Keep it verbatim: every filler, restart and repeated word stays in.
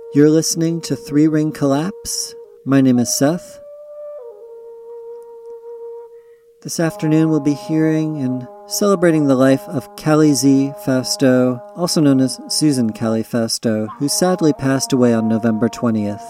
You're listening to Three Ring Collapse. My name is Seth. This afternoon we'll be hearing and celebrating the life of Callie Z. Fausto, also known as Susan Callie Fausto, who sadly passed away on November twentieth.